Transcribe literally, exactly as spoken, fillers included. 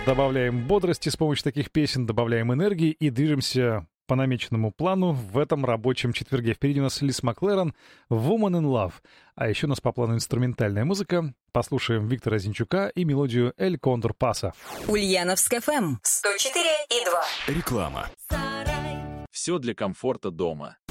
Добавляем бодрости с помощью таких песен, добавляем энергии и движемся по намеченному плану в этом рабочем четверге. Впереди у нас Лиз Маклерон, «Woman in Love». А еще у нас по плану инструментальная музыка. Послушаем Виктора Зинчука и мелодию «Эль Кондор Паса». Ульяновск эф эм сто четыре и два. Реклама. Все для комфорта дома.